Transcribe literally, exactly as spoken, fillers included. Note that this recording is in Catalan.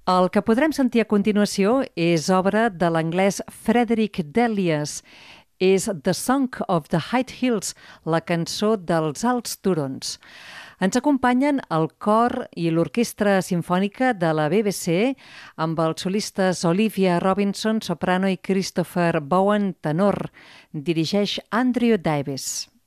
El que podrem sentir a continuació és obra de l'anglès Frederick Delius. És The Song of the High Hills, la cançó dels alts turons. Ens acompanyen el cor i l'orquestra simfònica de la B B C amb els solistes Olivia Robinson, soprano, i Christopher Bowen, tenor. Dirigeix Andrew Davies.